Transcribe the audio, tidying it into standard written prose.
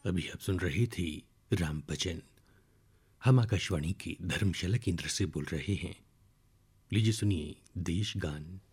अभी आप सुन रही थी राम भजन। हम आकाशवाणी की धर्मशाला केंद्र से बोल रहे हैं। लीजिए सुनिए देश गान।